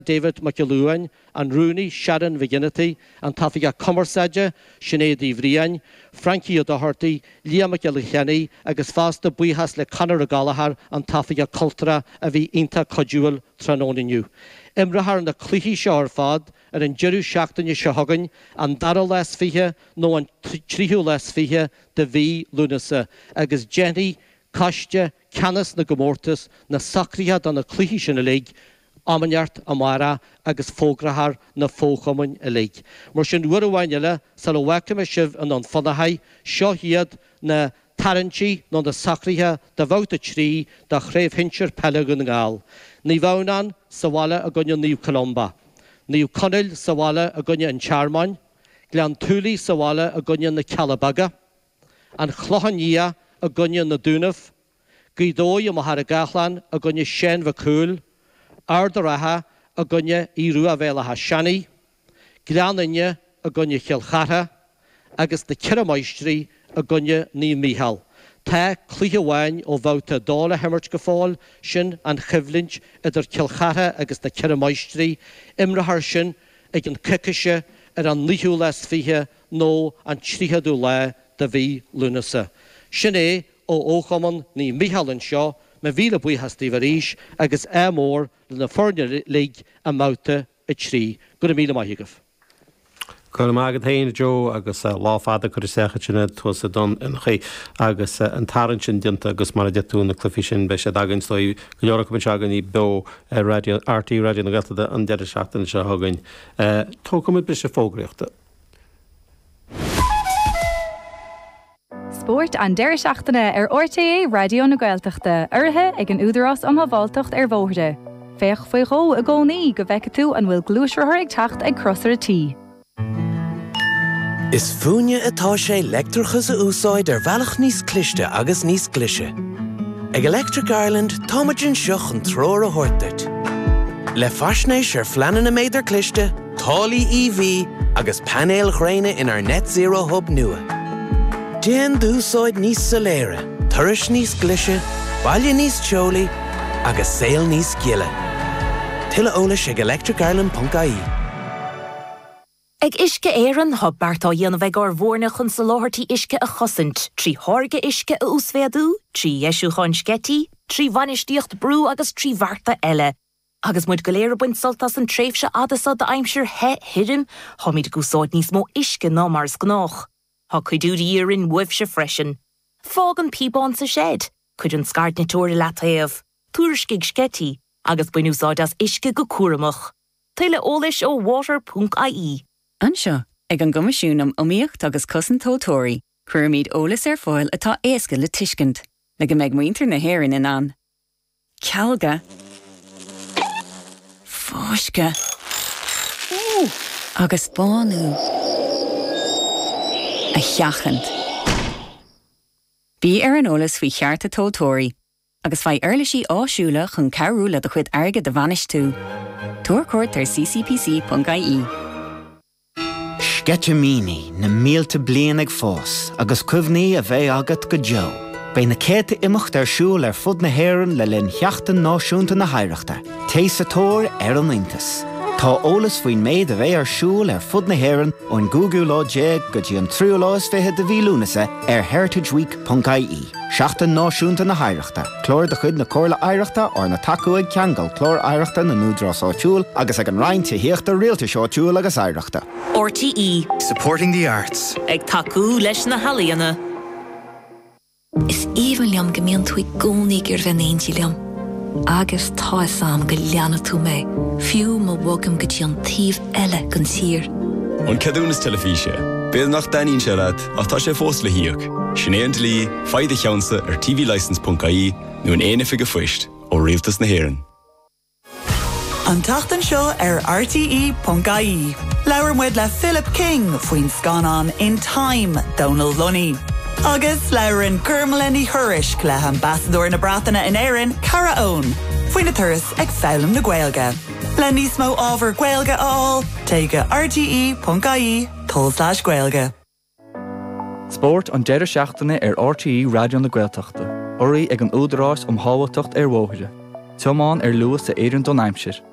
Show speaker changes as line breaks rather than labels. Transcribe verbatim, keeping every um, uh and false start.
David McAlluhan, and Rooney, Sharon Viginity, and Tafiga Comersadja, Sinead Ivrian, Frankie O'Doherty, Liam McGillichenny, agus fasta buihas le Conor O'Gallagher, and Tafiga Cultra, a vi inta codual tranoninu. Imrahar na cluhi shar fad, er in Jeru Shachtan Shahagan, and Daryl les fihe, no an trihu les fihe, de vi lunasa, agus Jenny, Kashja, Canis na Gomortis, na Sakriha dan na cluhi shinalig, Amanyart Amara agus fógrahar na fóchamun a leig. Mar sin uarwainile sal wacam shiv an an fanahai seo hiad na taranchi no na sakriha da vouta trí da chréf hinchir pelagun gal. Ní vaunan sawala a gunya níu Colomba. Níu Conil sawala a gunya in Charman. Glan Tuli sawala a gunya na Calabaga. An Chlochanía a gunya na Dunaf. Guidói a Maharagachlan a gunya Shen Vacul. Ardaraha a gunne Iru a Velaha Shani, Glananya a gunne Kilchara, agus the Kiramaistri a gunne Ni Mihal. Ta Clihawain o Vouta Dala Hemmert Gefall, Shin and Chivlinch idir Kilchara agus the Kiramaistri, Imrahar Shin agin Kikisha er an Nihulas Fihe no and Trihadula the V Lunasa. Shine o Ochaman Ni Mihal and Shaw. Me vile bui has divarish agus amor na fornia league a mouta a tree. Good meal my higaf.
Col magad hain Joe agus lá fada chu sechatine tuas a don inché agus an tarantin dinta agus mar deú na clufisin be se dagan sloi goorach ben agan í be radio R T radio na gata an de seachtain se hagain. Tócamid be se fógreachta.
Sport an deir seachtaine ar R T é radio na Gaeltachta, uirthe ag an údarás am bháltacht ar bhóirde. Féach faoi ró a gcónaí go bheice tú an bhfuil glúisir ag teacht ag crosar a tí.
Is fúne atá sé leictreachas a úsáid ar bhealach níos cliste agus níos clise. Ag Electric Ireland táimeann seach an tróir a thuirteit. Le faisnéis ar fleanan na méidir cliste, tálaí E V agus panéal chréine in ar net zero hub nua. Déan dúsáid níos saléire, turis níos glise, baile níos teolaí, agus saoil níos giile. Tuile eolais ag electric ireland dot I E.
Ag isce éireann thug beartá dhéanamh ag ar bhórnach an sa láthirtí isce a chosint, trí tháirge isce a úsféadú, trí eisiú chun scetí, trí bhainisteocht brú agus trí bharta eile. Agus muid go léir buint soltas an tréimhse adasa de aimsir he hirim, thoid gúsáid níos mó isce ná mars gnách. Tá cuidú dírin wibh se freisin. Fág an píbán sa shed, cuid an scart na tóir lataíomh, túriscig scetí, agus buinúsáid as isce go cuaramach. Tuile eolais ó water dot I E.
Anseo, ag an gomisiúnam omíocht agus cosan tótóirí, chuirmíd eolas ar fáil atá éasca le tuiscint, le go méid muintir na héireann in an. Cealga. Fáisce. Agus bánú. A cheachant. Bí ar an eolas faoi chearta tótóirí, agus faoi eirlisí áisiúla chun cearú le do chuid airge de bhanis tú. Tuair cuairt ar C C P C dot I E.
Scetemíní na mílte blian ag fós, agus cuimhní a bheith agat go Joe. Bei na céta imimecht ar siúil ar fud na héireann le linn cheachtain náisiúnta na haireachta, tééis a tóir ar an Intas. Tá eolas faoin méid a bheith ar siúil ar fud na héireann ón Google lá déag go dtí an triúlás fithe de bhí lúnasa ar heritage week dot I E. Seachtain náisiúnta na haireachta, clór de chud na cóirla aireachta ar na tacuig ceangal clór aireachta na núdrás áitiúil agus ag an roinnt híochtta rialta seáitiúil agus aireachta.
R T E.
Supporting the arts.
Ag tacu leis na halaíana.
Is even liam gemeen tú gcónaí gur bheith liam. Agus tá sam go leanna tú mé, fiú má bhagam go dtí an taobh eile gan tír.
An cadúnas telefíse, béad nach daíonn se leat ach tá sé fós le hiíoch. Sinéad lí, faide cheansa ar T V license dot I E nó an éana fiige fuist ó rialtas na héireann.
An tachtan seo ar R T E dot I E. Leabhar muid le Philip King faoin scanán In Time, Donald Lunny. Agus leabhar an Gurmalenny Hurish le ambassador na Bratainna in Éireann, Cara Owen, faoin na turas ag foghlaim na Gaeilge. Le níos mó ábhar Gaeilge aáil, teige R T E dot I E tol slash Gaeilge.
Sport an deireadh seachtaine ar R T E radio na Gaeltachta. Oraí ag an údarás um hábhailteacht ar bhóithre. Teamáin ar luas sa Éireann don Aimsir.